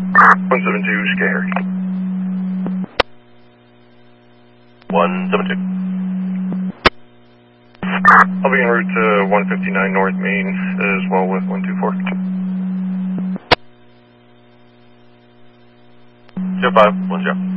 172, Scary. 172. I'll be en route to 159 North Main as well with 124. 0510.